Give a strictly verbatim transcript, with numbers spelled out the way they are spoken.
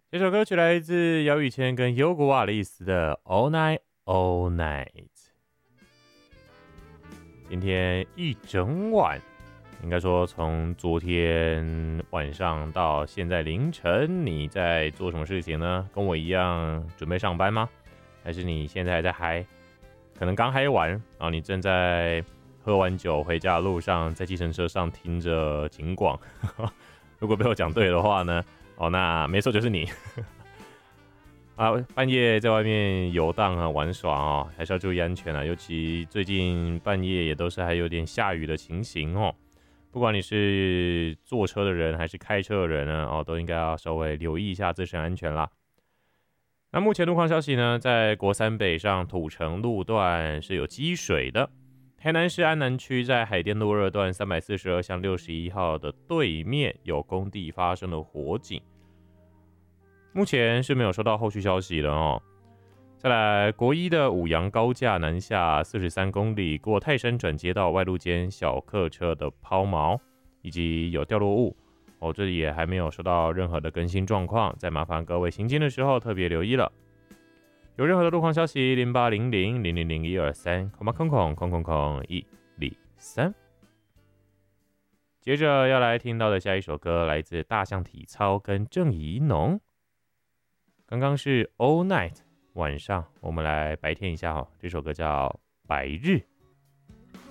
这首歌曲来自姚宇谦跟尤古瓦丽斯的《All Night All Night》。今天一整晚，应该说从昨天晚上到现在凌晨，你在做什么事情呢？跟我一样准备上班吗？还是你现在还在嗨？可能刚嗨完，然后你正在喝完酒回家的路上，在计程车上听着警广。如果被我讲对的话呢？哦，那没错，就是你。啊，半夜在外面游荡啊，玩耍哦，还是要注意安全啊。尤其最近半夜也都是还有点下雨的情形哦。不管你是坐车的人还是开车的人呢，哦，都应该要稍微留意一下自身安全啦。那目前路况消息呢，在国三北上土城路段是有积水的。台南市安南区在海淀路二段三百四十二巷六十一号的对面有工地发生了火警。目前是没有收到后续消息了哦。再来，国一的五羊高架南下四十三公里，过泰山转接到外路间小客车的抛锚，以及有掉落物哦，这里也还没有收到任何的更新状况，再麻烦各位行进的时候特别留意了。有任何的路况消息，零八零零零零零一二三，空吧空空空空空一零三。接着要来听到的下一首歌，来自大象体操跟郑怡农。刚刚是 All Night 晚上，我们来白天一下哦。这首歌叫《白日》。